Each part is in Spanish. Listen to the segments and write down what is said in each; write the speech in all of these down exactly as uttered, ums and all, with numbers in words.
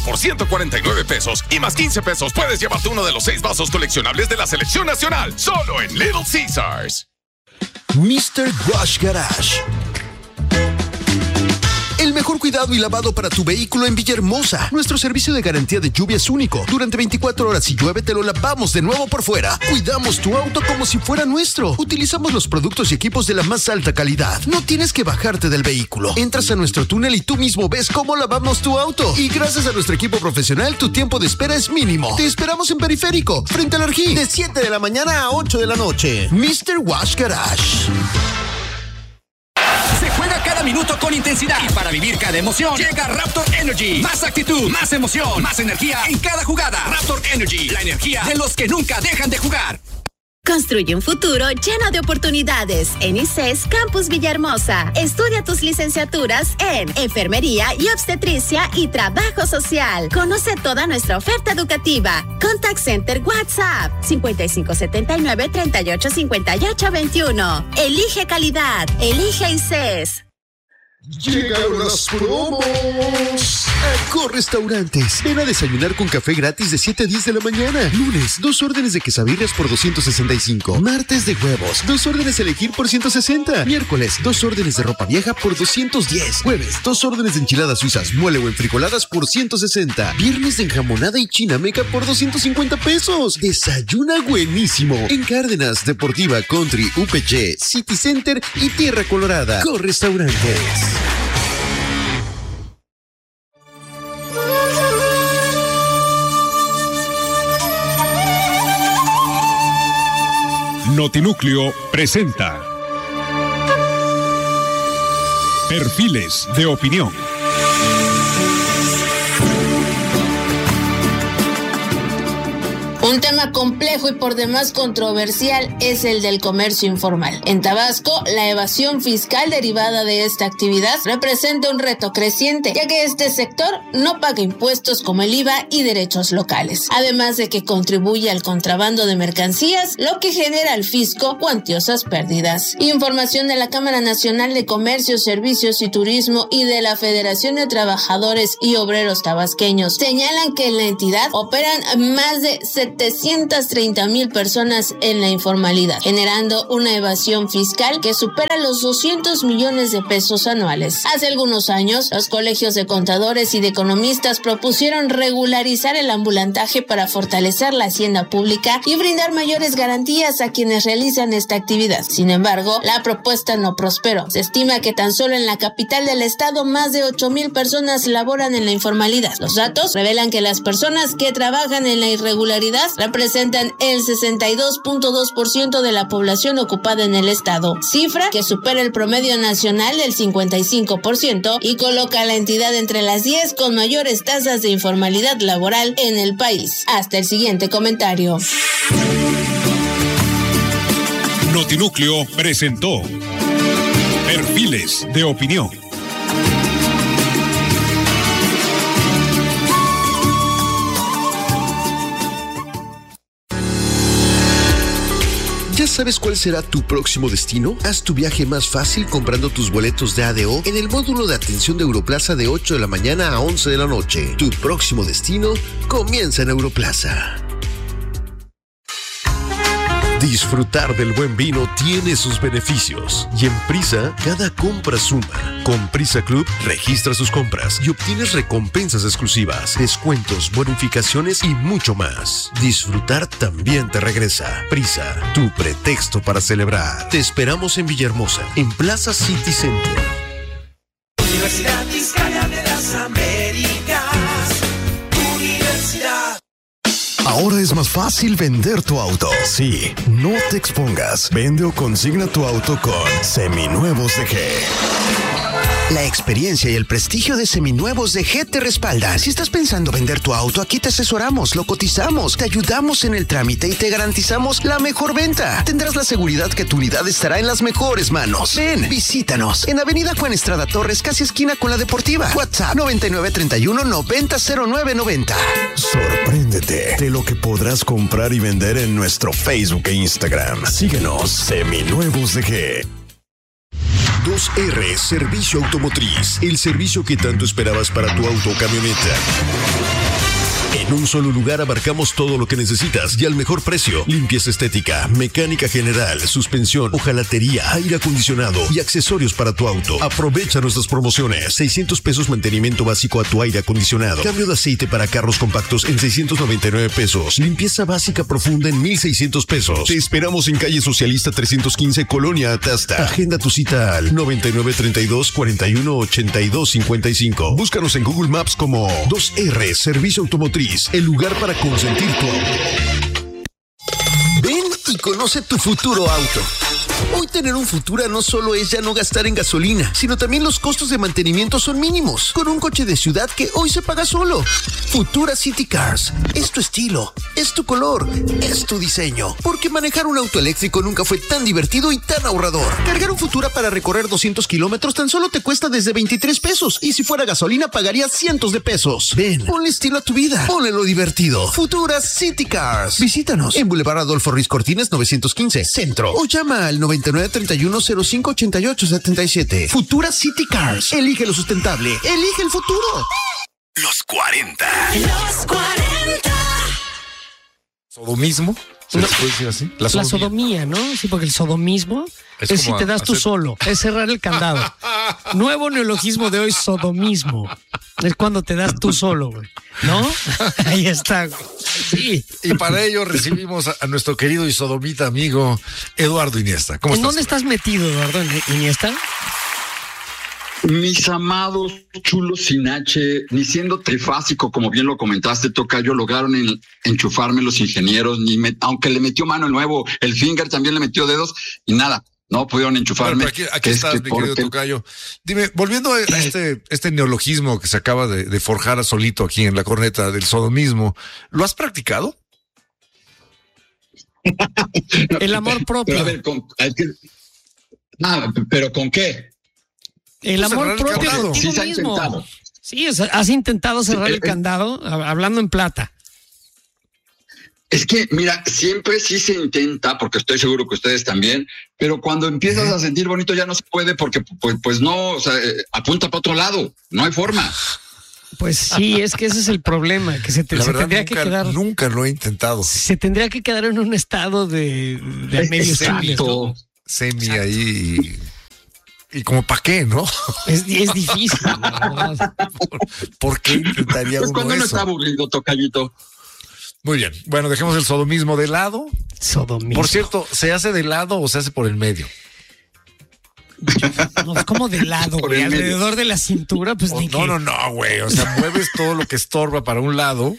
Por ciento cuarenta y nueve pesos y más quince pesos puedes llevarte uno de los seis vasos coleccionables de la Selección Nacional, solo en Little Caesars. mister Wash Garage. El mejor cuidado y lavado para tu vehículo en Villahermosa. Nuestro servicio de garantía de lluvia es único. Durante veinticuatro horas si llueve te lo lavamos de nuevo por fuera. Cuidamos tu auto como si fuera nuestro. Utilizamos los productos y equipos de la más alta calidad. No tienes que bajarte del vehículo. Entras a nuestro túnel y tú mismo ves cómo lavamos tu auto. Y gracias a nuestro equipo profesional, tu tiempo de espera es mínimo. Te esperamos en Periférico, frente al Arjí, de siete de la mañana a ocho de la noche. mister Wash Garage. Se juega cada minuto con intensidad y para vivir cada emoción llega Raptor Energy. Más actitud, más emoción, más energía en cada jugada. Raptor Energy, la energía de los que nunca dejan de jugar. Construye un futuro lleno de oportunidades en I C E S Campus Villahermosa. Estudia tus licenciaturas en Enfermería y Obstetricia y Trabajo Social. Conoce toda nuestra oferta educativa. Contact Center WhatsApp cincuenta y cinco setenta y nueve treinta y ocho cincuenta y ocho veintiuno. Elige calidad. Elige I C E S. Llegaron las promos. Aco Restaurantes. Ven a desayunar con café gratis de siete a diez de la mañana. Lunes, dos órdenes de quesadillas por doscientos sesenta y cinco. Martes de huevos, dos órdenes a elegir por ciento sesenta. Miércoles, dos órdenes de ropa vieja por doscientos diez. Jueves, dos órdenes de enchiladas suizas, mole o enfrijoladas por ciento sesenta. Viernes de enjamonada y chinameca por doscientos cincuenta pesos. Desayuna buenísimo. En Cárdenas, Deportiva, Country, U P G, City Center y Tierra Colorada. Aco Restaurantes. Notinúcleo presenta Perfiles de Opinión. Un tema complejo y por demás controversial es el del comercio informal. En Tabasco, la evasión fiscal derivada de esta actividad representa un reto creciente, ya que este sector no paga impuestos como el I V A y derechos locales, además de que contribuye al contrabando de mercancías, lo que genera al fisco cuantiosas pérdidas. Información de la Cámara Nacional de Comercio, Servicios y Turismo y de la Federación de Trabajadores y Obreros Tabasqueños señalan que en la entidad operan más de setecientas treinta mil personas en la informalidad, generando una evasión fiscal que supera los doscientos millones de pesos anuales. Hace algunos años, los colegios de contadores y de economistas propusieron regularizar el ambulantaje para fortalecer la hacienda pública y brindar mayores garantías a quienes realizan esta actividad. Sin embargo, la propuesta no prosperó. Se estima que tan solo en la capital del estado más de ocho mil personas laboran en la informalidad. Los datos revelan que las personas que trabajan en la irregularidad representan el sesenta y dos punto dos por ciento de la población ocupada en el estado, cifra que supera el promedio nacional del cincuenta y cinco por ciento y coloca a la entidad entre las diez con mayores tasas de informalidad laboral en el país. Hasta el siguiente comentario. Notinúcleo presentó Perfiles de Opinión. ¿Ya sabes cuál será tu próximo destino? Haz tu viaje más fácil comprando tus boletos de A D O en el módulo de atención de Europlaza de ocho de la mañana a once de la noche. Tu próximo destino comienza en Europlaza. Disfrutar del buen vino tiene sus beneficios y en Prisa cada compra suma. Con Prisa Club registra sus compras y obtienes recompensas exclusivas, descuentos, bonificaciones y mucho más. Disfrutar también te regresa. Prisa, tu pretexto para celebrar. Te esperamos en Villahermosa, en Plaza City Center. Universidad Vizcaya de las Américas. Universidad. Ahora es más fácil vender tu auto. Sí, no te expongas. Vende o consigna tu auto con Seminuevos de G. La experiencia y el prestigio de Seminuevos de G te respaldan. Si estás pensando vender tu auto, aquí te asesoramos, lo cotizamos, te ayudamos en el trámite y te garantizamos la mejor venta. Tendrás la seguridad que tu unidad estará en las mejores manos. Ven, visítanos en Avenida Juan Estrada Torres, casi esquina con la Deportiva. WhatsApp noventa y nueve treinta y uno noventa cero nueve noventa. Sorpréndete de lo que podrás comprar y vender en nuestro Facebook e Instagram. Síguenos, Seminuevos de G. dos R Servicio Automotriz, el servicio que tanto esperabas para tu auto o camioneta. En un solo lugar abarcamos todo lo que necesitas y al mejor precio. Limpieza estética, mecánica general, suspensión, hojalatería, aire acondicionado y accesorios para tu auto. Aprovecha nuestras promociones. seiscientos pesos mantenimiento básico a tu aire acondicionado. Cambio de aceite para carros compactos en seiscientos noventa y nueve pesos. Limpieza básica profunda en mil seiscientos pesos. Te esperamos en calle Socialista trescientos quince, Colonia Atasta. Agenda tu cita al noventa y nueve treinta y dos cuarenta y uno ochenta y dos cincuenta y cinco. Búscanos en Google Maps como dos R Servicio Automotriz, el lugar para consentir tu auto. Ven y conoce tu futuro auto. Hoy tener un Futura no solo es ya no gastar en gasolina, sino también los costos de mantenimiento son mínimos, con un coche de ciudad que hoy se paga solo. Futura City Cars. Es tu estilo, es tu color, es tu diseño. Porque manejar un auto eléctrico nunca fue tan divertido y tan ahorrador. Cargar un Futura para recorrer doscientos kilómetros tan solo te cuesta desde veintitrés pesos. Y si fuera gasolina pagarías cientos de pesos. Ven, ponle estilo a tu vida, ponle lo divertido. Futura City Cars. Visítanos en Boulevard Adolfo Ruiz Cortines novecientos quince, Centro. O llama al noventa y nueve treinta y uno cero cinco ochenta y ocho setenta y siete. Futura City Cars. Elige lo sustentable. Elige el futuro. Los cuarenta. Los cuarenta. ¿Sodomismo? ¿Se No. les puede decir así? La sodomía. la sodomía, ¿no? Sí, porque el sodomismo es, es si te das hacer... tú solo, es cerrar el candado. Nuevo neologismo de hoy, sodomismo. Es cuando te das tú solo, güey. ¿No? Ahí está, güey. Sí. Y para ello recibimos a, a nuestro querido y sodomita amigo Eduardo Iniesta. ¿Cómo ¿En estás? dónde estás metido, Eduardo Iniesta? Mis amados chulos sin H, ni siendo trifásico, como bien lo comentaste, Tocayo, lograron en, enchufarme los ingenieros, ni me, aunque le metió mano el nuevo, el Finger también le metió dedos y nada, no pudieron enchufarme. Bueno, pero aquí, aquí estás, mi querido porque... Tocayo. Dime, volviendo a este, este neologismo que se acaba de, de forjar a solito aquí en la corneta del sodomismo, ¿lo has practicado? El amor propio. Pero a ver, con, hay que, ah, ¿pero con qué? El amor el propio candado. Sí, se ha mismo. intentado. Sí, o sea, has intentado cerrar sí, el candado, hablando en plata. Es que, mira, siempre sí se intenta, porque estoy seguro que ustedes también, pero cuando empiezas ¿Eh? a sentir bonito ya no se puede porque, pues, pues no, o sea, eh, apunta para otro lado, no hay forma. Pues sí, es que ese es el problema, que se, te, La se verdad, tendría nunca, que quedar... Nunca lo he intentado. Se tendría que quedar en un estado de, de medio semi, ¿no? Semi Exacto. ahí... Y como para qué, ¿no? Es, es difícil, la verdad. ¿Por, ¿Por qué intentaría pues uno cuando eso? no está aburrido, Tocayito. Muy bien. Bueno, dejemos el sodomismo de lado. Sodomismo. Por cierto, ¿se hace de lado o se hace por el medio? No, es como de lado, güey. Alrededor de la cintura, pues o, ni No, que... no, no, güey. O sea, mueves todo lo que estorba para un lado.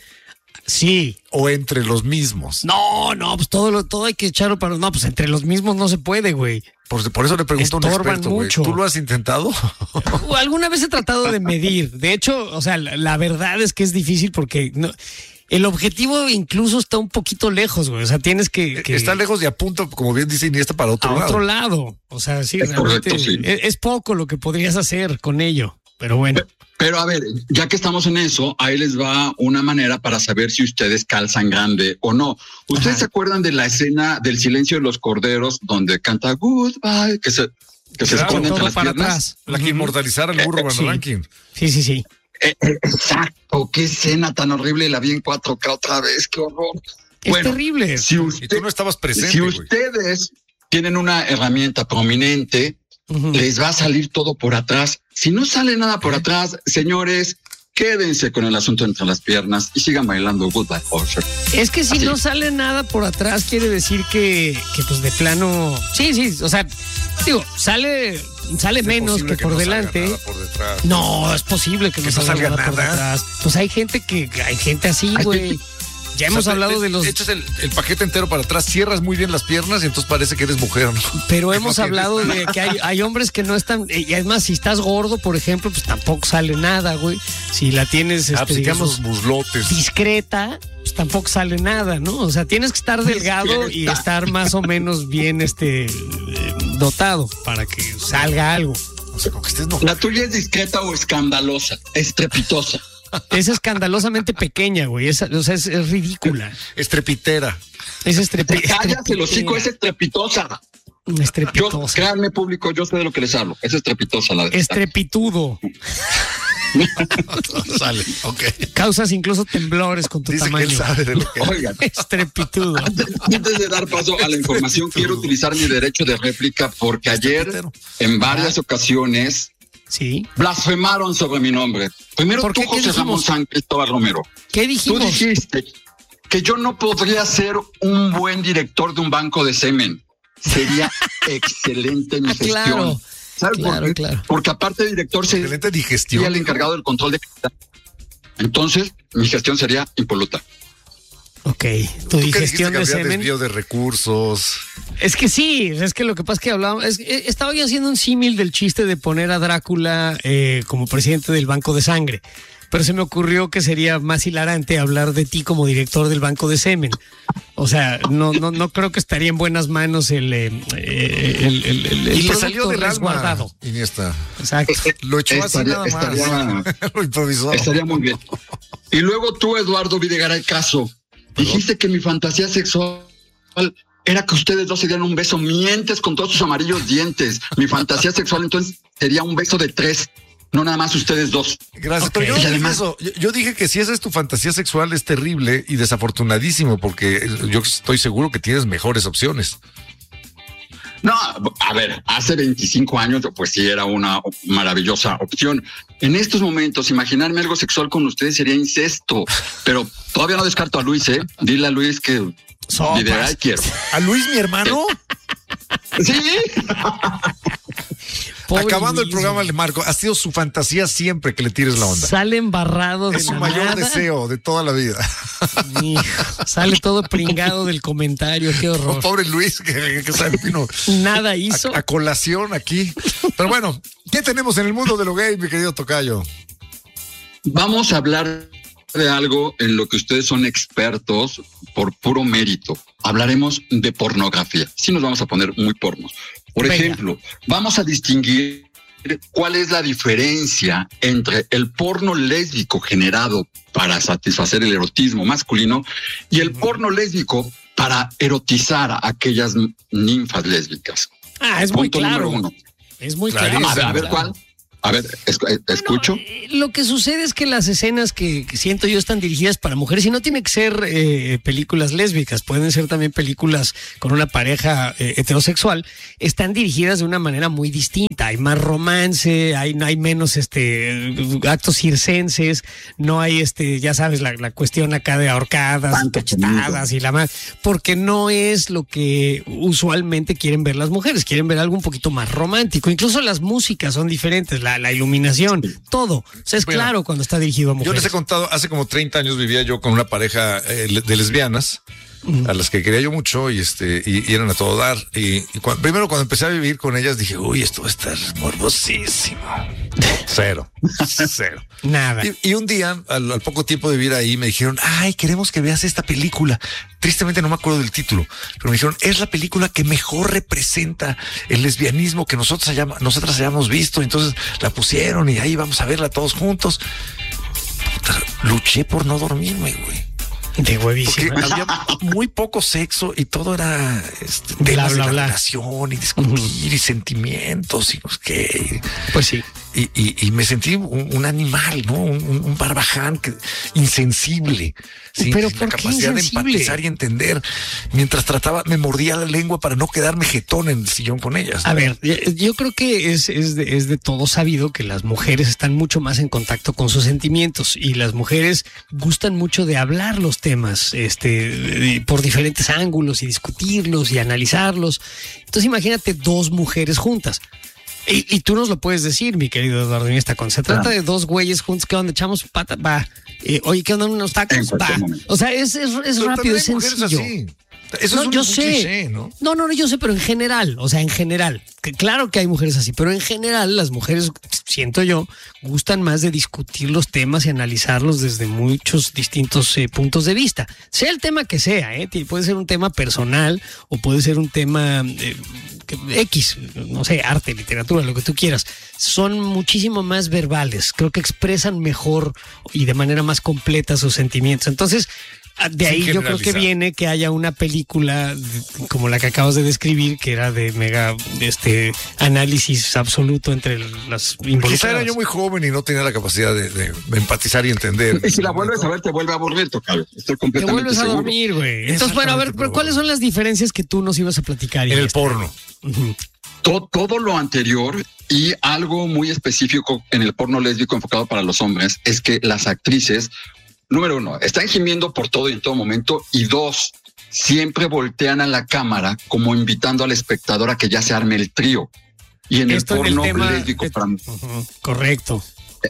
Sí. O entre los mismos. No, no, pues todo lo, todo hay que echarlo para... No, pues entre los mismos no se puede, güey. Por, por eso le pregunto a un experto, güey. ¿Tú lo has intentado? Alguna vez he tratado de medir. De hecho, o sea, la, la verdad es que es difícil porque no, el objetivo incluso está un poquito lejos, güey. O sea, tienes que... que está lejos y apunta, como bien dice Iniesta, para otro a lado. otro lado. O sea, sí, es realmente correcto, sí. es, es poco lo que podrías hacer con ello. Pero bueno. Pero, pero a ver, ya que estamos en eso, ahí les va una manera para saber si ustedes calzan grande o no. ¿Ustedes Ajá. se acuerdan de la escena del Silencio de los Corderos donde canta Goodbye, que se, que se esconde entre las piernas? Atrás. La que inmortalizara el burro eh, Van sí. Ranking. Sí, sí, sí. Eh, eh, exacto, qué escena tan horrible, la vi en cuatro K otra vez, qué horror. Es bueno, terrible. Si usted, y tú no estabas presente. Si ustedes wey. tienen una herramienta prominente, uh-huh. les va a salir todo por atrás. Si no sale nada por ¿Eh? atrás, señores, quédense con el asunto entre las piernas y sigan bailando Goodbye Horser. Es que si Así. no sale nada por atrás, quiere decir que, que pues de plano, sí, sí, o sea, digo, sale, sale es menos que, que por no delante. Por detrás. No, es posible que, que no salga, salga nada, nada por detrás. Pues hay gente que, hay gente así, güey. Ya hemos o sea, hablado te, de los... Echas el, el paquete entero para atrás, cierras muy bien las piernas y entonces parece que eres mujer, ¿no? Pero hemos no hablado de que hay, hay hombres que no están... Y además, si estás gordo, por ejemplo, pues tampoco sale nada, güey. Si la tienes, ah, este, pues digamos, muslotes. discreta, pues tampoco sale nada, ¿no? O sea, tienes que estar delgado y estar más o menos bien este dotado para que salga algo. O sea, como que estés no. La tuya es discreta o escandalosa, estrepitosa. Es escandalosamente pequeña, güey. Es, o sea, es, es ridícula. Estrepitera. Es estrepi- Cállate, los chicos, es estrepitosa. Estrepitosa. Yo, créanme, público, yo sé de lo que les hablo. Es estrepitosa la de Estrepitudo. Sale, ok. Causas incluso temblores con tu Dice tamaño. que él sabe de lo que... Oigan, estrepitudo. Antes, antes de dar paso a la información, quiero utilizar mi derecho de réplica porque ayer, en varias ocasiones, sí, blasfemaron sobre mi nombre. Primero tú, José Ramón San Cristóbal Romero. ¿Qué dijimos? Tú dijiste que yo no podría ser un buen director de un banco de semen. Sería excelente mi gestión. Claro, ¿Sabes claro, por qué? claro. Porque aparte de director sería digestión. el encargado del control de calidad. Entonces, mi gestión sería impoluta. Ok, tu digestión de semen. Desvío de recursos. Es que sí, es que lo que pasa es que hablábamos, es, eh, estaba yo haciendo un símil del chiste de poner a Drácula eh, como presidente del Banco de Sangre, pero se me ocurrió que sería más hilarante hablar de ti como director del Banco de Semen. O sea, no, no, no creo que estaría en buenas manos el, eh, el, el, el, el y le salió del resguardado. Alma, Iniesta. Exacto. Lo echó estaría, así nada estaría, más. Lo improvisó. Estaría muy bien. Y luego tú, Eduardo Videgaray Caso, dijiste que mi fantasía sexual era que ustedes dos se dieran un beso. Mientes con todos tus amarillos dientes. Mi fantasía sexual entonces sería un beso de tres. No nada más ustedes dos. Gracias. Okay. Pero yo, Y dije además, eso. Yo, yo dije que si esa es tu fantasía sexual es terrible y desafortunadísimo porque yo estoy seguro que tienes mejores opciones. no, a ver, hace veinticinco años pues sí era una maravillosa opción. En estos momentos imaginarme algo sexual con ustedes sería incesto, pero todavía no descarto a Luis, ¿eh? Dile a Luis que Videgaray quiero. ¿A Luis, mi hermano? Sí. Pobre Acabando el Luis, programa le marco, ha sido su fantasía siempre que le tires la onda. Sale embarrado de Es su la mayor nada. deseo de toda la vida. Hijo, sale todo pringado del comentario, qué horror. Oh, pobre Luis, que, que sabe, vino Nada hizo. A, a colación aquí. Pero bueno, ¿qué tenemos en el mundo de lo gay, mi querido tocayo? Vamos a hablar de algo en lo que ustedes son expertos por puro mérito. Hablaremos de pornografía. Sí nos vamos a poner muy pornos. Por Venga. ejemplo, vamos a distinguir cuál es la diferencia entre el porno lésbico generado para satisfacer el erotismo masculino y el porno lésbico para erotizar a aquellas ninfas lésbicas. Ah, es muy Punto claro. número uno. Es muy Clarísimo. claro. A ver, a ver, claro. ¿cuál? A ver, es- escucho. Lo que sucede es que las escenas que, que siento yo están dirigidas para mujeres y no tiene que ser eh, películas lésbicas, pueden ser también películas con una pareja eh, heterosexual, están dirigidas de una manera muy distinta. Hay más romance, hay, hay menos este actos circenses, no hay este, ya sabes, la, la cuestión acá de ahorcadas, Tanto cachetadas y la más, porque no es lo que usualmente quieren ver las mujeres, quieren ver algo un poquito más romántico. Incluso las músicas son diferentes, la, la iluminación, todo. O sea, es Bueno, claro cuando está dirigido a Yo mujeres. les he contado, hace como treinta años vivía yo con una pareja eh, le- de lesbianas a las que quería yo mucho y este y, y eran a todo dar. Y, y cuan- primero cuando empecé a vivir con ellas dije, uy, esto va a estar morbosísimo. Cero, cero. Nada. Y, y un día, al, al poco tiempo de vivir ahí, me dijeron, ay, queremos que veas esta película. Tristemente no me acuerdo del título, pero me dijeron, es la película que mejor representa el lesbianismo que nosotros hayamos, nosotras hayamos visto. Entonces la pusieron y ahí vamos a verla todos juntos. Puta, luché por no dormirme, güey. De huevísimo. Porque había muy poco sexo y todo era este, Bla, temas bla, de la bla. relación y discutir y sentimientos y no sé qué. Pues sí. Y, y, y me sentí un, un animal, ¿no? Un, un- un barbaján que, insensible. ¿sí? Pero Sin ¿por la qué capacidad de insensible? empatizar y entender. Mientras trataba, me mordía la lengua para no quedarme jetón en el sillón con ellas. ¿no? A ver, eh, yo creo que es, es, de, es de todo sabido que las mujeres están mucho más en contacto con sus sentimientos y las mujeres gustan mucho de hablar los temas este, de- por diferentes ángulos y discutirlos y analizarlos. Entonces imagínate dos mujeres juntas. Y, y tú nos lo puedes decir, mi querido Eduardo Iniesta, cuando se trata de dos güeyes juntos, ¿qué onda? Echamos pata, va. Eh, oye, ¿qué onda? Unos tacos, En cualquier va. momento. O sea, es, es, es Pero rápido, también es hay mujeres sencillo. así. Eso No, es un, yo un sé. cliché, ¿no? No, no, no, yo sé, pero en general, o sea, en general, que claro que hay mujeres así, pero en general las mujeres, siento yo, gustan más de discutir los temas y analizarlos desde muchos distintos eh, puntos de vista. Sea el tema que sea, ¿eh? Ti- puede ser un tema personal o puede ser un tema eh, que- X, no sé, arte, literatura, lo que tú quieras. Son muchísimo más verbales, creo que expresan mejor y de manera más completa sus sentimientos. Entonces, de ahí yo creo que viene que haya una película como la que acabas de describir, que era de mega este análisis absoluto entre las involucradas. Quizá era yo muy joven y no tenía la capacidad de, de, de empatizar y entender. Y si la vuelves a ver, te vuelve a aburrir, Tocayo. Estoy completamente Te vuelves seguro. a dormir, güey. Entonces, bueno, a ver, pero ¿cuáles son las diferencias que tú nos ibas a platicar? En el porno. Uh-huh. Todo, todo lo anterior y algo muy específico en el porno lésbico enfocado para los hombres es que las actrices, número uno, están gimiendo por todo y en todo momento, y dos, siempre voltean a la cámara como invitando al espectador a que ya se arme el trío. Y en Esto el porno en el tema, lésbico... eh, para, uh-huh, correcto.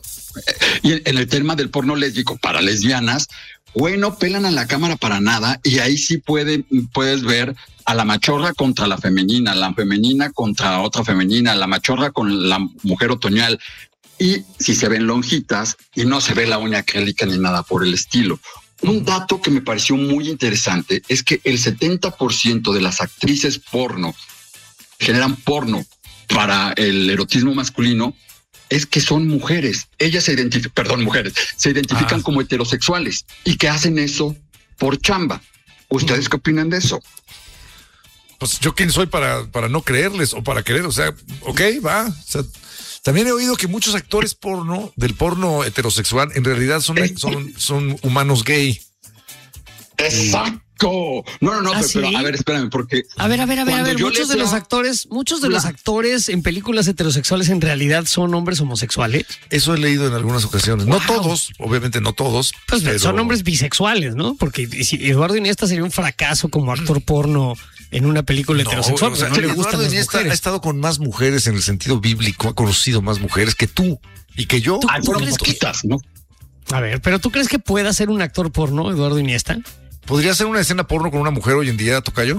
Y en, en el tema del porno lésbico para lesbianas, güey, no pelan a la cámara para nada, y ahí sí puede, puedes ver a la machorra contra la femenina, la femenina contra otra femenina, la machorra con la mujer otoñal, y si se ven lonjitas y no se ve la uña acrílica ni nada por el estilo. Un dato que me pareció muy interesante es que el setenta por ciento de las actrices porno que generan porno para el erotismo masculino es que son mujeres. Ellas se identifican, perdón, mujeres, se identifican ah. como heterosexuales y que hacen eso por chamba. ¿Ustedes qué opinan de eso? Pues yo quién soy para, para no creerles o para creer, o sea, ok, va. O sea, también he oído que muchos actores porno, del porno heterosexual, en realidad son, son, son humanos gay. Exacto. No, no, no, ¿Ah, pero, sí? pero a ver, espérame, porque... A ver, a ver, a ver, a ver, muchos de leo... los actores, muchos de los actores en películas heterosexuales en realidad son hombres homosexuales. Eso he leído en algunas ocasiones. Wow. No todos, obviamente no todos. Pues pero... son hombres bisexuales, ¿no? Porque si Eduardo Iniesta sería un fracaso como actor porno en una película no, heterosexual. O sea, no le gustan Eduardo las Iniesta mujeres. Ha estado con más mujeres en el sentido bíblico, ha conocido más mujeres que tú y que yo. Ah, fueron poquitas, ¿no? A ver, pero ¿tú crees que pueda ser un actor porno, Eduardo Iniesta? ¿Podría ser una escena porno con una mujer hoy en día, Tocayo?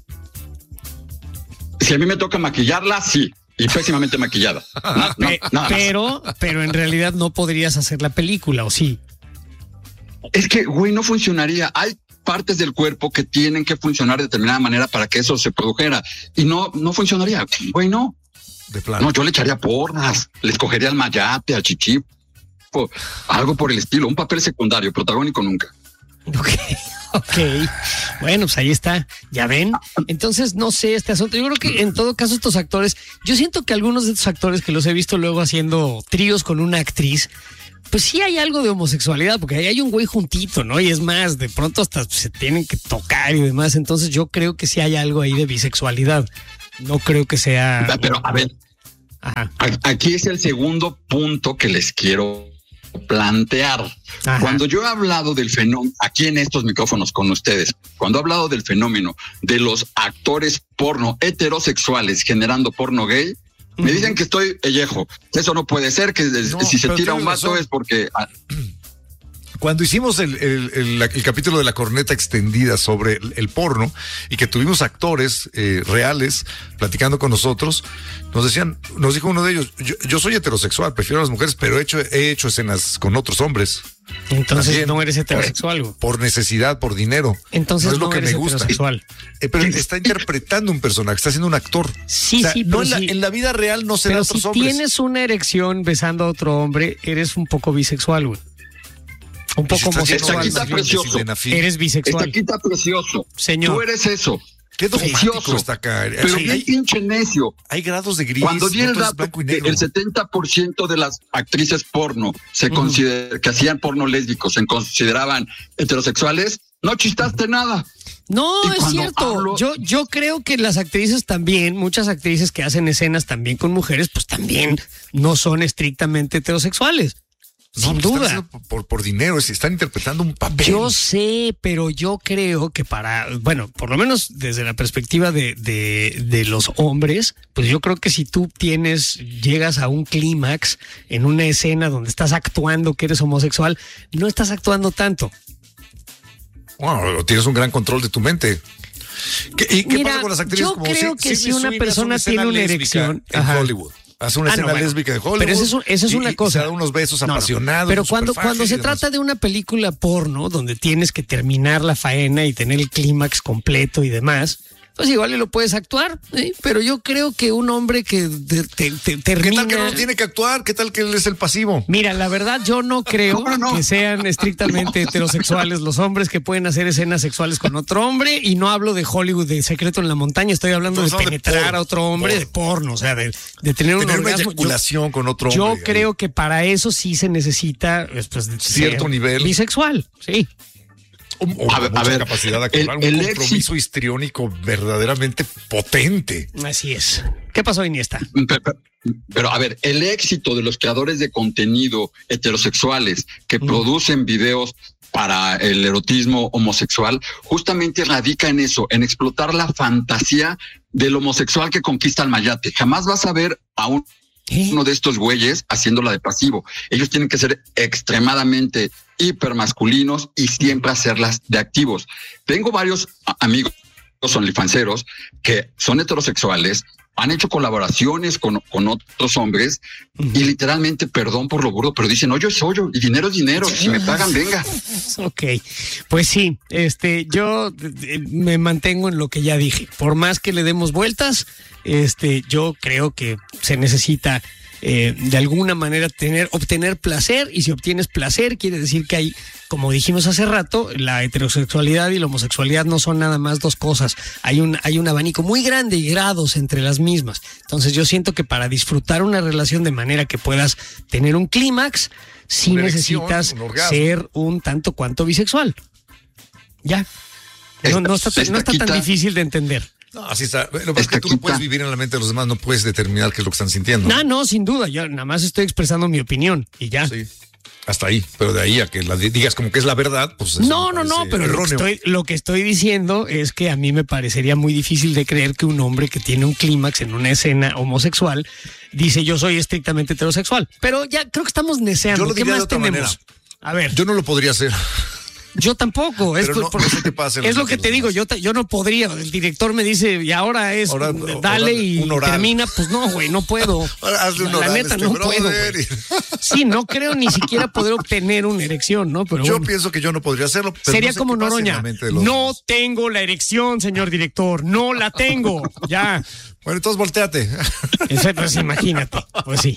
Si a mí me toca maquillarla, sí. Y pésimamente maquillada. No, no, Pe- nada pero, más. pero en realidad no podrías hacer la película, ¿o sí? Es que, güey, no funcionaría. Hay partes del cuerpo que tienen que funcionar de determinada manera para que eso se produjera. Y no, no funcionaría. Güey, no. De plano. No, yo le echaría porras. Le escogería al mayate, al chichip. Algo por el estilo. Un papel secundario, protagónico nunca. Ok. Ok, bueno, pues ahí está, ya ven. Entonces, no sé, este asunto, yo creo que en todo caso estos actores, yo siento que algunos de estos actores que los he visto luego haciendo tríos con una actriz, pues sí hay algo de homosexualidad, porque ahí hay un güey juntito, ¿no? Y es más, de pronto hasta se tienen que tocar y demás, entonces yo creo que sí hay algo ahí de bisexualidad, no creo que sea... Pero, a ver, Ajá. aquí es el segundo punto que les quiero plantear. Ajá. Cuando yo he hablado del fenómeno, aquí en estos micrófonos con ustedes, cuando he hablado del fenómeno de los actores porno heterosexuales generando porno gay, uh-huh. me dicen que estoy pellejo. Eso no puede ser, que no, si se tira un vato es porque... Cuando hicimos el, el, el, el capítulo de la corneta extendida sobre el, el porno y que tuvimos actores eh, reales platicando con nosotros, nos decían, nos dijo uno de ellos, yo, yo soy heterosexual, prefiero a las mujeres, pero he hecho, he hecho escenas con otros hombres. Entonces También, no eres heterosexual. Por, por necesidad, por dinero. Entonces no es lo no que eres me gusta. Heterosexual. Eh, pero está interpretando un personaje, está siendo un actor. Sí, o sea, sí, no pero en, sí. la, en la vida real no se da a otros si hombres. Si tienes una erección besando a otro hombre, eres un poco bisexual, güey. Un poco homosexual. Está precioso. Eres bisexual. Está quita precioso. Señor. Tú eres eso. Qué dogmático está acá. Pero sí, qué hay, pinche necio. Hay grados de gris. Cuando di el no dato que el setenta por ciento de las actrices porno se uh-huh. consider, que hacían porno lésbico se consideraban heterosexuales, no chistaste nada. No, es cierto. Hablo... Yo, yo creo que las actrices también, muchas actrices que hacen escenas también con mujeres, pues también no son estrictamente heterosexuales. Sin no, duda. Están por, por, por dinero, están interpretando un papel. Yo sé, pero yo creo que para, bueno, por lo menos desde la perspectiva de, de, de los hombres, pues yo creo que si tú tienes, llegas a un clímax en una escena donde estás actuando que eres homosexual, no estás actuando tanto. Bueno, tienes un gran control de tu mente. ¿Qué, ¿Y qué Mira, pasa con las actrices? Yo como creo si, que si si una persona una tiene una erección en ajá. Hollywood. Hace una ah, escena no, bueno, lésbica de Hollywood. Pero eso es, eso es y, una cosa. Se da unos besos no, apasionados. Pero cuando, cuando se trata de una película porno donde tienes que terminar la faena y tener el clímax completo y demás, pues igual y lo puedes actuar, ¿eh? Pero yo creo que un hombre que te, te, te termina... ¿Qué tal que no tiene que actuar? ¿Qué tal que él es el pasivo? Mira, la verdad yo no creo no? que sean estrictamente heterosexuales los hombres que pueden hacer escenas sexuales con otro hombre, y no hablo de Hollywood, de Secreto en la Montaña, estoy hablando no, de penetrar de a otro hombre, por, de porno, o sea, de, de tener, tener un una orgasmo. eyaculación yo, con otro yo hombre. Yo creo ahí. que para eso sí se necesita pues, cierto nivel bisexual, sí. O, o a ver, mucha a ver, capacidad de actuar, el, el un compromiso éxito. histriónico verdaderamente potente. Así es. ¿Qué pasó, Iniesta? Pero, pero, pero a ver, el éxito de los creadores de contenido heterosexuales que mm. producen videos para el erotismo homosexual, justamente radica en eso, en explotar la fantasía del homosexual que conquista el mayate. Jamás vas a ver a un ¿Eh? uno de estos güeyes haciéndola de pasivo. Ellos tienen que ser extremadamente hipermasculinos y siempre hacerlas de activos. Tengo varios amigos onlyfanseros que son heterosexuales, han hecho colaboraciones con, con otros hombres uh-huh. y literalmente, perdón por lo burdo, pero dicen, hoyo es hoyo y dinero es dinero. Si me pagan, venga. Ok, pues sí, este, yo me mantengo en lo que ya dije. Por más que le demos vueltas, este, yo creo que se necesita eh, de alguna manera tener, obtener placer, y si obtienes placer quiere decir que hay, como dijimos hace rato, la heterosexualidad y la homosexualidad no son nada más dos cosas. Hay un, hay un abanico muy grande y grados entre las mismas. Entonces yo siento que para disfrutar una relación de manera que puedas tener un clímax, sí necesitas un ser un tanto cuanto bisexual. Ya. No, no está, no está tan difícil de entender. No, así está. Lo que es que tú no puedes vivir en la mente de los demás, no puedes determinar qué es lo que están sintiendo. No, no, sin duda. Yo nada más estoy expresando mi opinión y ya. Sí. Hasta ahí, pero de ahí a que la digas como que es la verdad, pues no, no, no, pero lo que, estoy, lo que estoy diciendo es que a mí me parecería muy difícil de creer que un hombre que tiene un clímax en una escena homosexual dice yo soy estrictamente heterosexual. Pero ya creo que estamos neceando. Yo lo ¿Qué más tenemos? Manera. A ver. Yo no lo podría hacer. Yo tampoco, es, no, por, no sé qué pasa es lo que te digo, yo, te, yo no podría, el director me dice, y ahora es, ahora, dale y termina, pues no, güey, no puedo. Hazle un la oral, neta, este no brother. puedo. Sí, no creo ni siquiera poder obtener una erección, ¿no? Pero yo bueno. pienso que yo no podría hacerlo. Pero Sería no sé como Noroña, no demás. tengo la erección, señor director, no la tengo, ya. Bueno, entonces volteate. Eso, pues imagínate, pues sí.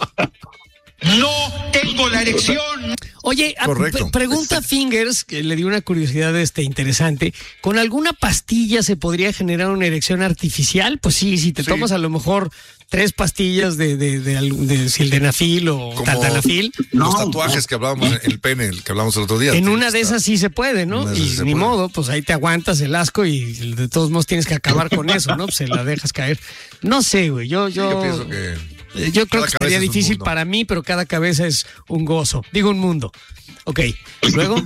No tengo la erección. Oye, Correcto. pregunta Fingers, que le dio una curiosidad este, interesante. ¿Con alguna pastilla se podría generar una erección artificial? Pues sí, si te sí. tomas a lo mejor tres pastillas de, de, de, de, de sildenafil o Como tadalafil. Los no, tatuajes no. que hablábamos, el pene, el que hablábamos el otro día. En una de esas sí se puede, ¿no? Y ni puede. modo, pues ahí te aguantas el asco y de todos modos tienes que acabar con eso, ¿no? Pues se la dejas caer. No sé, güey, yo... yo... Sí, yo pienso que... Yo creo cada que sería difícil para mí, pero cada cabeza es un gozo. Digo, un mundo. Ok, luego.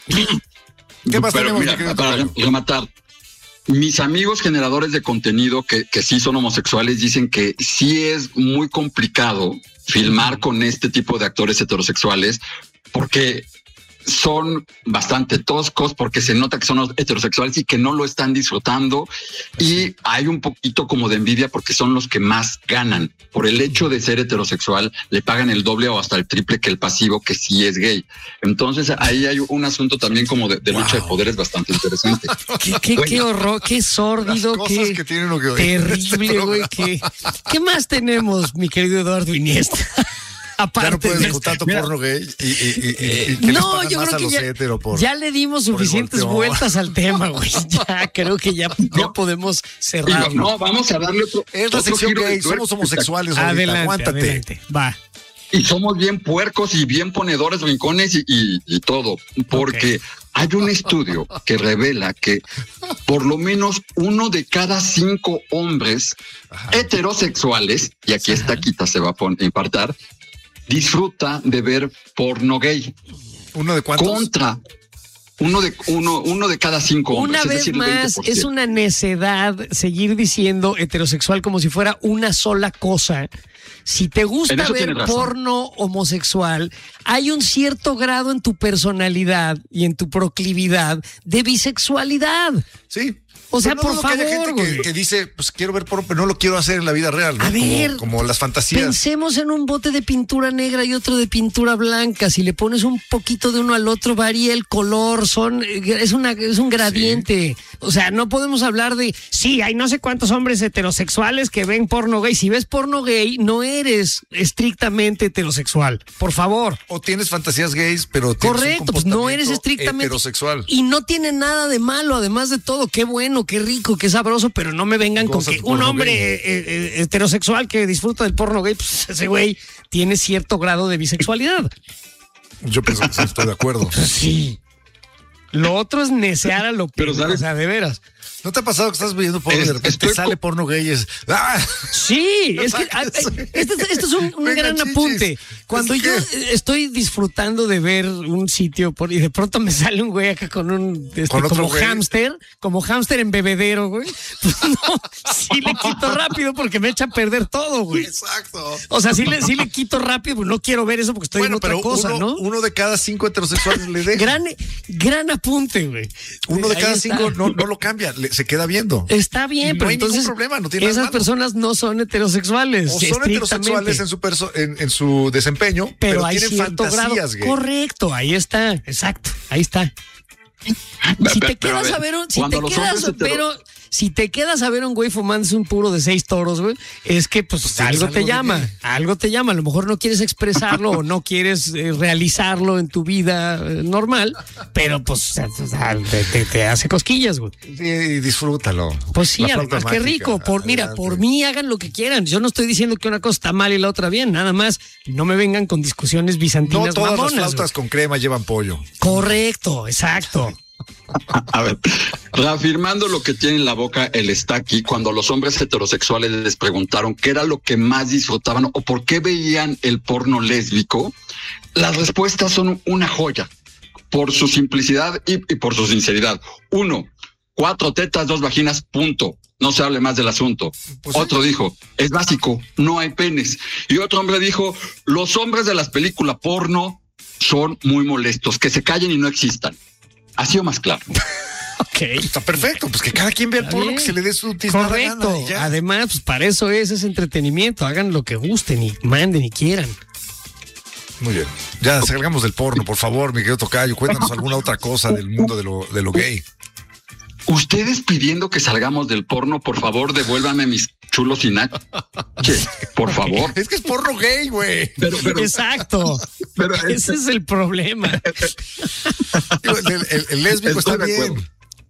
¿Qué más pero tenemos? Mira, para rematar, mis amigos generadores de contenido que, que sí son homosexuales dicen que sí es muy complicado filmar con este tipo de actores heterosexuales porque son bastante toscos, porque se nota que son heterosexuales y que no lo están disfrutando, y hay un poquito como de envidia porque son los que más ganan. Por el hecho de ser heterosexual le pagan el doble o hasta el triple que el pasivo, que sí es gay. Entonces ahí hay un asunto también como de, de wow. lucha de poderes bastante interesante. Qué, qué, bueno. qué horror, qué sórdido, qué que tienen lo que terrible, güey. ¿Qué, ¿Qué más tenemos, mi querido Eduardo Iniesta? Aparte ya no puedes de discutir tanto porno gay y, y, y, y, eh, y no, yo creo que ya, por, ya le dimos suficientes vueltas al tema, güey. Ya creo que ya, no, ya podemos cerrar. No, no, vamos a darle otro. Es la sección gay, somos homosexuales. Adelante, aguántate. Adelante, va. Y somos bien puercos y bien ponedores, rincones y, y, y todo, porque okay. hay un estudio que revela que por lo menos uno de cada cinco hombres Ajá. heterosexuales, y aquí Ajá. esta quita se va a impartar, disfruta de ver porno gay. ¿Uno de cuántos? Contra uno de uno, uno de cada cinco hombres. Una vez es decir, más, es una necedad seguir diciendo heterosexual como si fuera una sola cosa, Si te gusta ver porno homosexual, hay un cierto grado en tu personalidad y en tu proclividad de bisexualidad. Sí. O sea, no, por no, favor, que haya gente que, que dice, pues quiero ver porno, pero no lo quiero hacer en la vida real, ¿no? A ver, como, como las fantasías. Pensemos en un bote de pintura negra y otro de pintura blanca. Si le pones un poquito de uno al otro, varía el color, son, es una, es un gradiente. Sí. O sea, no podemos hablar de, sí, hay no sé cuántos hombres heterosexuales que ven porno gay. Si ves porno gay, no eres estrictamente heterosexual. Por favor. O tienes fantasías gays, pero tienes correcto, pues no eres estrictamente heterosexual. Y no tiene nada de malo, además de todo. Qué bueno, qué rico, qué sabroso, pero no me vengan Cosa con que un hombre eh, eh, heterosexual que disfruta del porno gay, pues ese güey tiene cierto grado de bisexualidad. Yo pienso que sí, estoy de acuerdo. Sí. Lo otro es necear a lo que, o sea, de veras. ¿No te ha pasado que estás viendo porno y de repente te sale porno gay? Es, ¡ah! Sí, es que este, este es un, un gran chichis. apunte. Cuando yo estoy disfrutando de ver un sitio por, y de pronto me sale un güey acá con un este, ¿Con como hámster, como hámster en bebedero, güey. Pues no, sí le quito rápido porque me echa a perder todo, güey. Exacto. O sea, sí le, sí le quito rápido, pues no quiero ver eso porque estoy bueno, en otra pero cosa, uno, ¿no? Uno de cada cinco heterosexuales le deja. Gran, gran apunte, güey. Uno de Ahí cada está. cinco no, no lo cambia. Le, se queda viendo. Está bien, no pero hay entonces ningún problema, no tiene esas personas no son heterosexuales. O son heterosexuales en su perso en, en su desempeño, pero, pero hay tienen fantasías grado. Gay. Correcto, ahí está, exacto, ahí está. Si te quedas a ver un, si te quedas pero si te quedas a ver a un güey fumándose un puro de seis toros, güey, es que pues, pues algo te algo llama, que... algo te llama. A lo mejor no quieres expresarlo o no quieres eh, realizarlo en tu vida eh, normal, pero pues o sea, te, te, te hace cosquillas, güey. Sí, disfrútalo. Pues sí, además qué rico. Por, mira, por mí hagan lo que quieran. Yo no estoy diciendo que una cosa está mal y la otra bien, nada más no me vengan con discusiones bizantinas. No todas mamonas, las flautas güey. Con crema llevan pollo. Correcto, exacto. A ver, reafirmando lo que tiene en la boca el está aquí, cuando los hombres heterosexuales les preguntaron qué era lo que más disfrutaban o por qué veían el porno lésbico, las respuestas son una joya, por su simplicidad y, y por su sinceridad. Uno, cuatro tetas, dos vaginas, punto. No se hable más del asunto. Pues otro sí. dijo, es básico, no hay penes. Y otro hombre dijo, los hombres de las películas porno son muy molestos, que se callen y no existan. Ha sido más claro. Ok. Está perfecto, pues que cada quien vea el porno que se le dé su tiznada. Correcto. Gana, Además, pues para eso es, es entretenimiento. Hagan lo que gusten y manden y quieran. Muy bien. Ya salgamos del porno, por favor, mi querido Tocayo. Cuéntanos alguna otra cosa del mundo de lo, de lo gay. Ustedes pidiendo que salgamos del porno, por favor, devuélvanme mis chulos y nachos. Por favor. Es que es porno gay, güey. Pero, pero, Exacto. Pero, Ese es el problema. el, el, el, el lésbico está bien.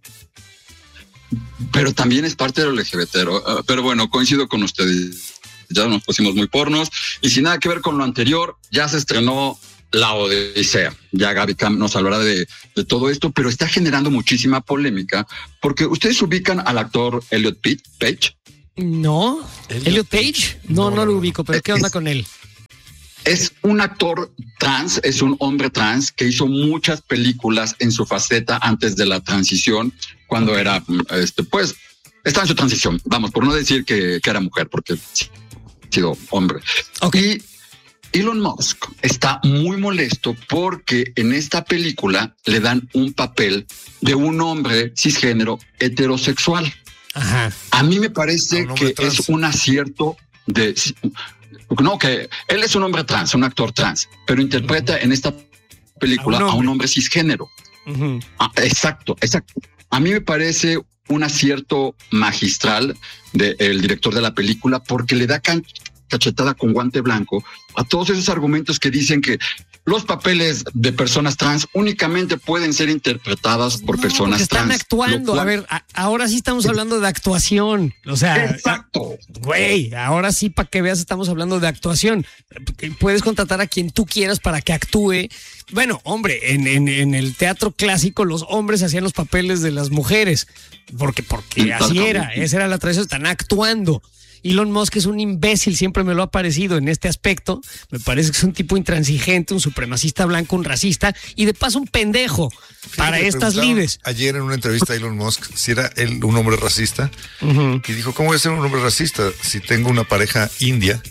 Pero también es parte del L G B T. Uh, pero bueno, coincido con ustedes. Ya nos pusimos muy pornos. Y sin nada que ver con lo anterior, ya se estrenó La Odisea. Ya Gaby Cam nos hablará de, de todo esto, pero está generando muchísima polémica porque ustedes ubican al actor Elliot Page. No, Elliot, Elliot Page, Page? No, no, no, no lo ubico, pero ¿qué onda con él? Es un actor trans, es un hombre trans que hizo muchas películas en su faceta antes de la transición, cuando okay. era, este, pues, está en su transición, vamos, por no decir que, que era mujer, porque ha sido hombre. Okay. Y Elon Musk está muy molesto porque en esta película le dan un papel de un hombre cisgénero heterosexual. Ajá. A mí me parece que trans. es un acierto de... No, que él es un hombre trans, un actor trans, pero interpreta uh-huh. en esta película a un, a un hombre cisgénero. Uh-huh. Ah, exacto, exacto. A mí me parece un acierto magistral del director de la película porque le da can- cachetada con guante blanco a todos esos argumentos que dicen que los papeles de personas trans únicamente pueden ser interpretadas por no, personas están trans. Están actuando. Cual... A ver, a, ahora sí estamos hablando de actuación. O sea, exacto. Güey, ahora sí, para que veas, estamos hablando de actuación. Puedes contratar a quien tú quieras para que actúe. Bueno, hombre, en, en, en el teatro clásico los hombres hacían los papeles de las mujeres. Porque, porque así era. Esa era la tradición. Están actuando. Elon Musk es un imbécil, siempre me lo ha parecido en este aspecto. Me parece que es un tipo intransigente, un supremacista blanco, un racista y de paso un pendejo. Fíjate, para estas lides. Ayer en una entrevista a Elon Musk si era él un hombre racista uh-huh. y dijo, ¿cómo voy a ser un hombre racista si tengo una pareja india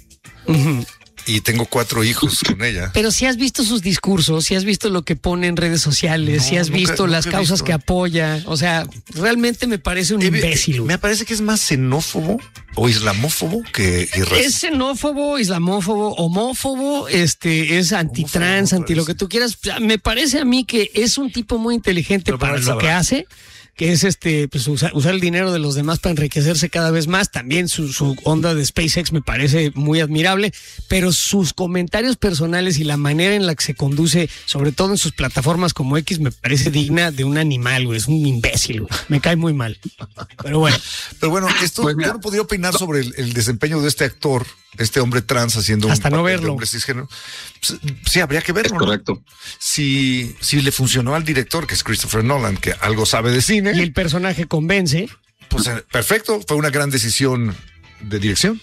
Uh-huh. Y tengo cuatro hijos con ella. Pero si has visto sus discursos, si has visto lo que pone en redes sociales, no, si has nunca, visto las causas visto. que apoya, o sea, realmente me parece un eh, imbécil. Me parece que es más xenófobo o islamófobo que irracional. Es xenófobo, islamófobo, homófobo, este, es antitrans, anti lo que tú quieras. Me parece a mí que es un tipo muy inteligente Pero para lo sabrá. que hace. Que es este, pues usar, usar el dinero de los demás para enriquecerse cada vez más. También su, su onda de SpaceX me parece muy admirable, pero sus comentarios personales y la manera en la que se conduce, sobre todo en sus plataformas como X, me parece digna de un animal, güey. Es un imbécil, güey. Me cae muy mal. Pero bueno. Pero bueno, esto pues yo no podría opinar sobre el, el desempeño de este actor, este hombre trans haciendo Hasta un no verlo. de hombre cisgénero. Sí, habría que verlo. Es correcto. ¿no? Si, si le funcionó al director, que es Christopher Nolan, que algo sabe de cine. Y el personaje convence. Pues perfecto, fue una gran decisión de dirección.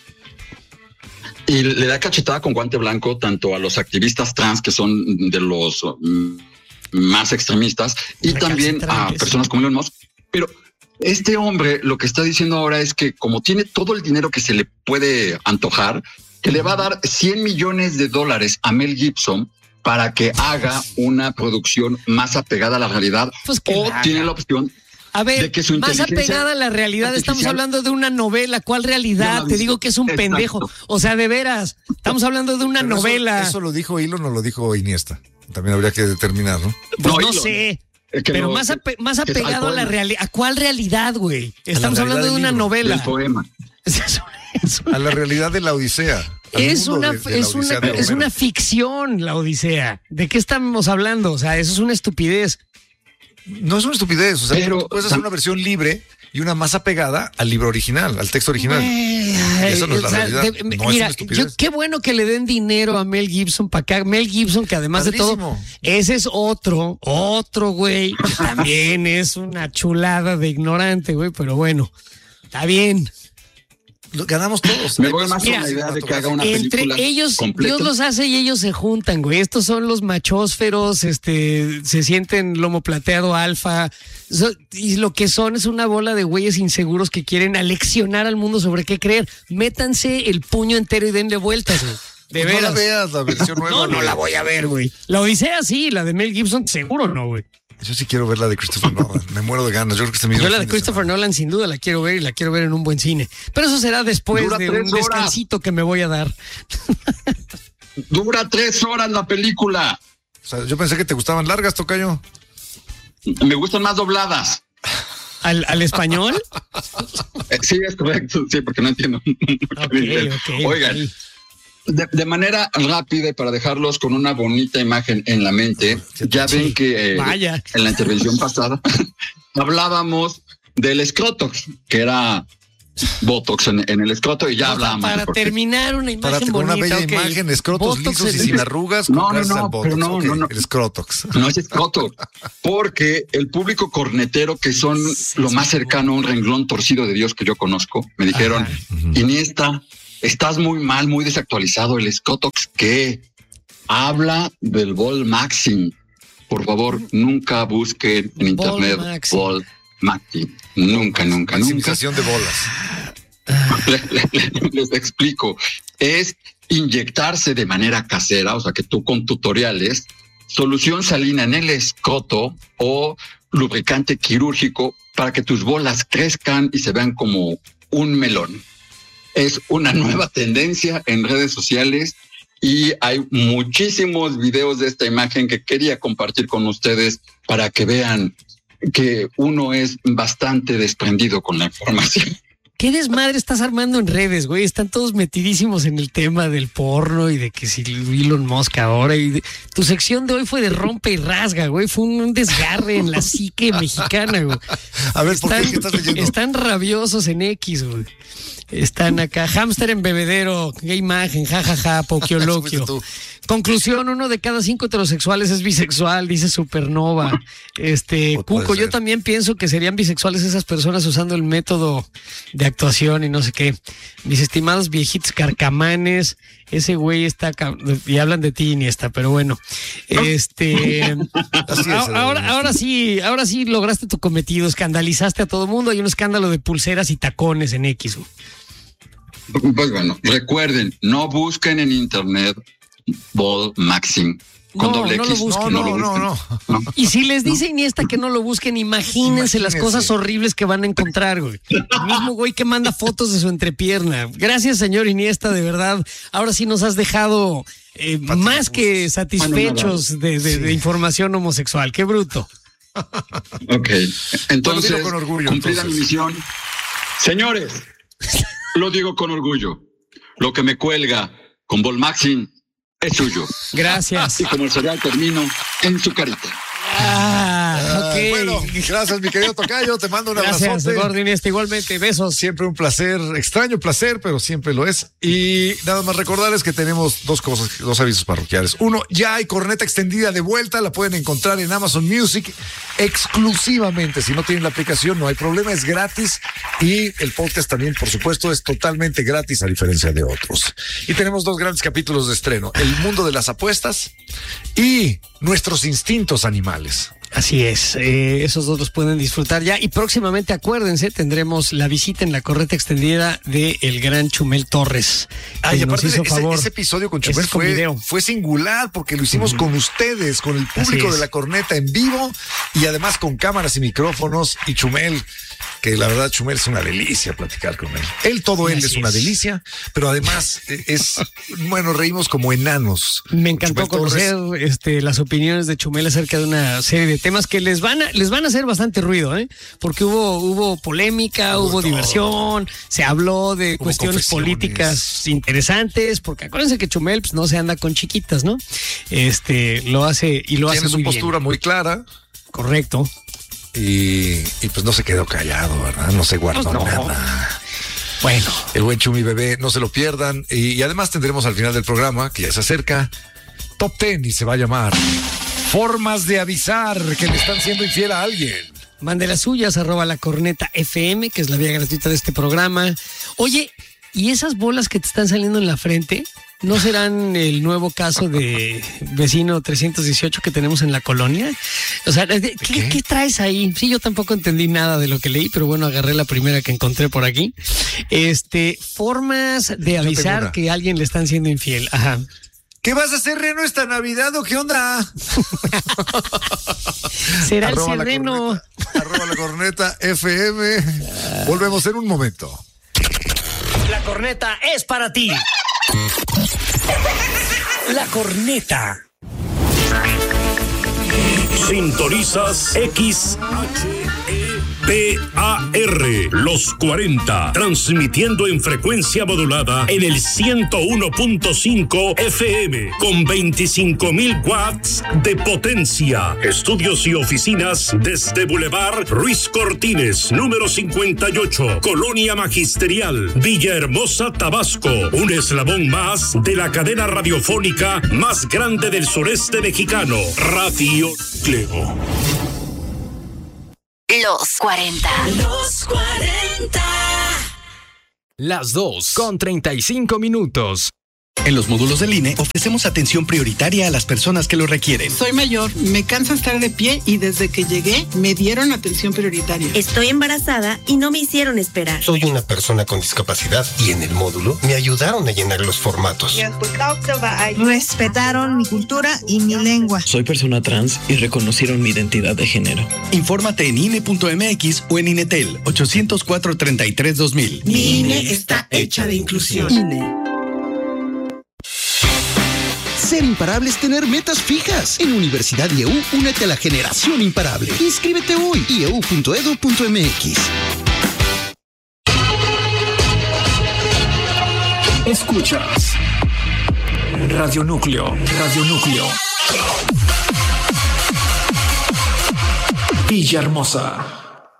Y le da cachetada con guante blanco tanto a los activistas trans, que son de los um, más extremistas, y también a personas como Elon Musk. Pero este hombre lo que está diciendo ahora es que como tiene todo el dinero que se le puede antojar, que le va a dar cien millones de dólares a Mel Gibson para que haga una producción más apegada a la realidad, pues o haga. tiene la opción a ver, de que su más apegada a la realidad. Estamos hablando de una novela. ¿Cuál realidad? Te digo que es un Exacto. pendejo. O sea, de veras, estamos hablando de una Pero novela. Eso, eso lo dijo Elon o lo dijo Iniesta. También habría que determinar, ¿no? Pues no, no sé. Pero no, más, ape más apegado a la realidad. ¿A cuál realidad, güey? Estamos hablando de una libro, novela. Del poema. A la realidad de la Odisea. Es una, de, de es, una, es una ficción, la Odisea. ¿De qué estamos hablando? O sea, eso es una estupidez. No es una estupidez. O sea, Pero, puedes hacer una versión libre y una más apegada al libro original, al texto original. Ay, eso no es la o sea, realidad. De, no mira, es yo, qué bueno que le den dinero a Mel Gibson para acá. Mel Gibson, que además Padrísimo. de todo, ese es otro, otro güey, que también es una chulada de ignorante, güey, pero bueno, está bien. Ganamos todos. Me voy más con la idea de que haga una Entre película ellos, completa. Dios los hace y ellos se juntan, güey. Estos son los machósferos, este, se sienten lomo plateado alfa. So, y lo que son es una bola de güeyes inseguros que quieren aleccionar al mundo sobre qué creer. Métanse el puño entero y denle vueltas, güey. De pues veras. No la veas, la versión nueva. No, no la voy a ver, güey. La Odisea sí, la de Mel Gibson seguro no, güey. Yo sí quiero ver la de Christopher Nolan. Me muero de ganas. Yo creo que este mismo Yo la de Christopher de Nolan sin duda la quiero ver y la quiero ver en un buen cine. Pero eso será después Dura de un horas. descansito que me voy a dar. Dura tres horas la película. O sea, yo pensé que te gustaban largas, tocayo. Me gustan más dobladas. ¿Al, al español? Sí, es correcto. Sí, porque no entiendo. Okay, okay, Oigan. Okay. De, de manera rápida y para dejarlos con una bonita imagen en la mente, ya sí, ven que eh, vaya. en la intervención pasada hablábamos del escrotox, que era Botox en, en el escroto y ya o hablábamos. Para terminar una imagen para bonita. Una bella okay. imagen, escrotos Botox lisos y sin arrugas. No, no, no, Botox, no, okay, no, no. El escrotox. No es escroto, porque el público cornetero, que son sí, lo más cercano a un renglón torcido de Dios que yo conozco, me dijeron, uh-huh. Iniesta, estás muy mal, muy desactualizado. El escrotox, ¿qué? Habla del Vol Maxim. Por favor, nunca busquen en internet Vol Maxim. Nunca, nunca, Maximización nunca. de bolas. Les, les explico. Es inyectarse de manera casera, o sea, que tú con tutoriales, solución salina en el escroto o lubricante quirúrgico para que tus bolas crezcan y se vean como un melón. Es una nueva tendencia en redes sociales y hay muchísimos videos de esta imagen que quería compartir con ustedes para que vean que uno es bastante desprendido con la información. ¿Qué desmadre estás armando en redes, güey? Están todos metidísimos en el tema del porno y de que si Elon Musk ahora. Y de... Tu sección de hoy fue de rompe y rasga, güey. Fue un, un desgarre en la psique mexicana, güey. A ver, están, ¿por qué? ¿Qué estás leyendo? Están rabiosos en X, güey. Están acá, hámster en bebedero, qué imagen, jajaja, poquioloquio. Conclusión, uno de cada cinco heterosexuales es bisexual, dice Supernova. Este, Cuco, yo también pienso que serían bisexuales esas personas usando el método de actuación y no sé qué. Mis estimados viejitos carcamanes, ese güey está, y hablan de ti, Iniesta, pero bueno. Este, es, ahora, ahora sí, ahora sí lograste tu cometido, escandalizaste a todo mundo, hay un escándalo de pulseras y tacones en X, güey. Pues bueno, recuerden, no busquen en internet Ball Maxim. Con No, doble no X. lo busquen. No, no, no, no. Y si les dice Iniesta que no lo busquen, imagínense, las cosas horribles que van a encontrar, güey. El mismo güey que manda fotos de su entrepierna. Gracias, señor Iniesta, de verdad. Ahora sí nos has dejado eh, más que satisfechos de, de, de información homosexual. Qué bruto. Ok, entonces, Lo digo con orgullo, cumplida entonces. mi misión. Señores, lo digo con orgullo. Lo que me cuelga con Ball Maxim es suyo. Gracias. Y como el cereal termino en su carita. Ah, ok. Bueno, gracias, mi querido tocayo. Te mando un Gracias, abrazote. Gordo Iniesta. Igualmente, besos. Siempre un placer, extraño placer, pero siempre lo es. Y nada más recordarles que tenemos dos cosas, dos avisos parroquiales. Uno, ya hay corneta extendida de vuelta, la pueden encontrar en Amazon Music exclusivamente. Si no tienen la aplicación, no hay problema, es gratis. Y el podcast también, por supuesto, es totalmente gratis a diferencia de otros. Y tenemos dos grandes capítulos de estreno: el mundo de las apuestas y nuestros instintos animales. Así es, eh, esos dos los pueden disfrutar ya y próximamente, acuérdense, tendremos la visita en la correta extendida de el gran Chumel Torres. Ay, que nos aparte, hizo ese, favor. ese episodio con Chumel Ese es con fue, video. fue singular porque lo hicimos Ujú. con ustedes, con el público Así de es. la corneta en vivo y además con cámaras y micrófonos. Y Chumel, que la verdad Chumel es una delicia platicar con él. Él, todo él Así es una es. delicia, pero además es, bueno, reímos como enanos. Me encantó Chumel Torres. conocer este, las opiniones de Chumel acerca de una serie de temas que les van a, les van a hacer bastante ruido, ¿eh? Porque hubo, hubo polémica, hubo, Hubo todo. diversión, se habló de Hubo cuestiones confesiones. políticas interesantes, porque acuérdense que Chumel pues, no se anda con chiquitas, ¿no? Este, lo hace y lo Tiene hace su muy postura bien. muy clara Correcto. y, y pues no se quedó callado, ¿verdad? No se guardó Pues no. nada. Bueno. El buen Chumi Bebé, no se lo pierdan. Y, y además tendremos al final del programa, que ya se acerca, Top Ten y se va a llamar Formas de avisar que le están siendo infiel a alguien. Mande las suyas, arroba la corneta F M, que es la vía gratuita de este programa. Oye, ¿y esas bolas que te están saliendo en la frente no serán el nuevo caso de vecino trescientos dieciocho que tenemos en la colonia? O sea, ¿qué, ¿Qué? ¿qué traes ahí? Sí, yo tampoco entendí nada de lo que leí, pero bueno, agarré la primera que encontré por aquí. Este, formas de tengo avisar una. que a alguien le están siendo infiel. Ajá. ¿Qué vas a hacer, Reno, esta Navidad o qué onda? Será el Arroba la sereno. corneta, arroba la corneta F M. Volvemos en un momento. La corneta es para ti. La corneta. Sintonizas X H E P A R, los cuarenta, transmitiendo en frecuencia modulada en el ciento uno punto cinco F M con veinticinco mil watts de potencia. Estudios y oficinas desde Boulevard Ruiz Cortines, número cincuenta y ocho, Colonia Magisterial, Villahermosa, Tabasco. Un eslabón más de la cadena radiofónica más grande del sureste mexicano, Radio Cleo. Los cuarenta. Los cuarenta. Las dos con treinta y cinco minutos. En los módulos del I N E ofrecemos atención prioritaria a las personas que lo requieren. Soy mayor, me cansa estar de pie y desde que llegué me dieron atención prioritaria. Estoy embarazada y no me hicieron esperar. Soy una persona con discapacidad y en el módulo me ayudaron a llenar los formatos. Respetaron mi cultura y mi lengua. Soy persona trans y reconocieron mi identidad de género. Infórmate en I N E punto M X o en Inetel ochocientos cuatro, treinta y tres, dos mil. Mi I N E está hecha de inclusión. I N E. Ser imparable es tener metas fijas. En Universidad I E U, únete a la generación imparable. Inscríbete hoy. i e u punto e d u punto m x. Escuchas Radio Núcleo, Radio Núcleo. Villahermosa.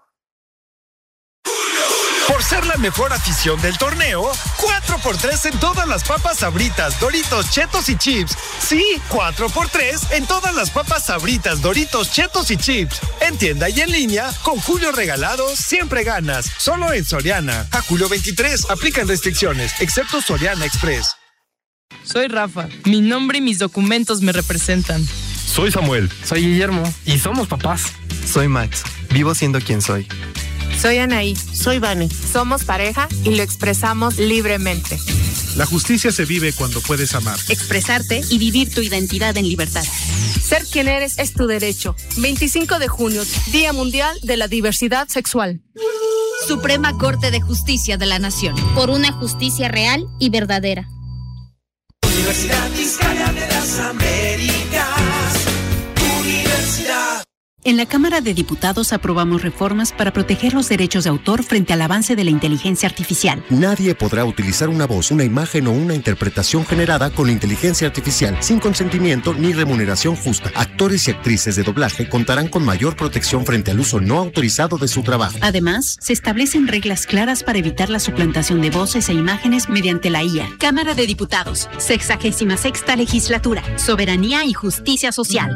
Por ser la mejor afición del torneo, cuatro por tres en todas las papas Sabritas, Doritos, Chetos y Chips. Sí, cuatro por tres en todas las papas Sabritas, Doritos, Chetos y Chips. En tienda y en línea, con Julio Regalado, siempre ganas. Solo en Soriana. A julio veintitrés, aplican restricciones, excepto Soriana Express. Soy Rafa. Mi nombre y mis documentos me representan. Soy Samuel. Soy Guillermo. Y somos papás. Soy Max. Vivo siendo quien soy. Soy Anaí. Soy Vane. Somos pareja y lo expresamos libremente. La justicia se vive cuando puedes amar, expresarte y vivir tu identidad en libertad. Ser quien eres es tu derecho. veinticinco de junio, Día Mundial de la Diversidad Sexual. Suprema Corte de Justicia de la Nación. Por una justicia real y verdadera. Universidad Vizcaya de las Américas. Universidad. En la Cámara de Diputados aprobamos reformas para proteger los derechos de autor frente al avance de la inteligencia artificial. Nadie podrá utilizar una voz, una imagen o una interpretación generada con inteligencia artificial sin consentimiento ni remuneración justa. Actores y actrices de doblaje contarán con mayor protección frente al uso no autorizado de su trabajo. Además, se establecen reglas claras para evitar la suplantación de voces e imágenes mediante la I A. Cámara de Diputados, sexagésima sexta legislatura, soberanía y justicia social.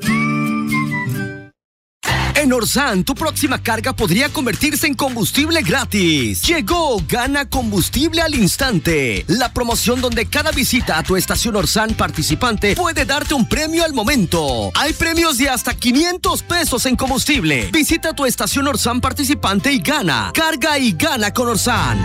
En Orsan, tu próxima carga podría convertirse en combustible gratis. Llegó Gana Combustible al Instante, la promoción donde cada visita a tu estación Orsan participante puede darte un premio al momento. Hay premios de hasta quinientos pesos en combustible. Visita tu estación Orsan participante y gana. Carga y gana con Orsan.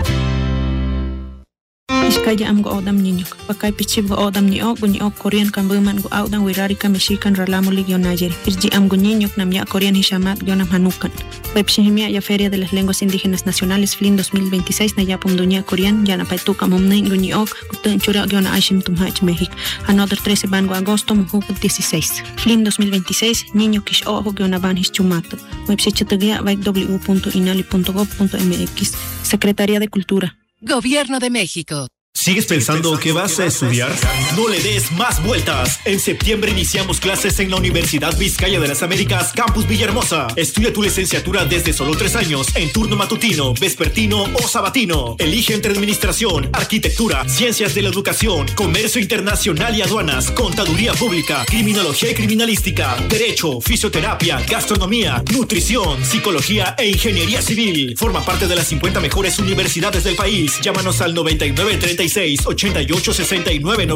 Iskaya am go odam niñok, pakay pichib go odam niok, go niok Korean kan buman go odam wirari ka Mexican ralamo ligyo Niger. Irji am go niñok nam ya Korean hishamat go nam hanukan. Webshimia ya Feria de las Lenguas Indígenas Nacionales Flin dos mil veintiséis na ya pomduña Korean ya na paituka momne go niok, guten chura go na Aishim tumhach México. Another trece ban go agosto mujuk dieciséis. Flin dos mil veintiséis niño kish ojo go na ban hischumato. Webshichetagya vai w punto inali punto gov punto m x. Secretaría de Cultura. Gobierno de México. ¿Sigues pensando que vas a estudiar? No le des más vueltas. En septiembre iniciamos clases en la Universidad Vizcaya de las Américas, Campus Villahermosa. Estudia tu licenciatura desde solo tres años en turno matutino, vespertino o sabatino. Elige entre administración, arquitectura, ciencias de la educación, comercio internacional y aduanas, contaduría pública, criminología y criminalística, derecho, fisioterapia, gastronomía, nutrición, psicología e ingeniería civil. Forma parte de las cincuenta mejores universidades del país. Llámanos al noventa y nueve treinta y seis ochenta y ocho sesenta y nueve noventa.